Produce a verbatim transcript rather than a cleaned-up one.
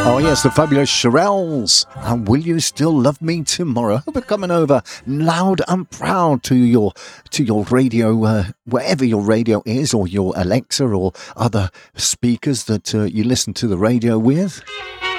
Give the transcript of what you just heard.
Oh yes, the fabulous Shirelles. And Will You Still Love Me Tomorrow? Hope you're coming over loud and proud to your to your radio, uh, wherever your radio is, or your Alexa or other speakers that uh, you listen to the radio with.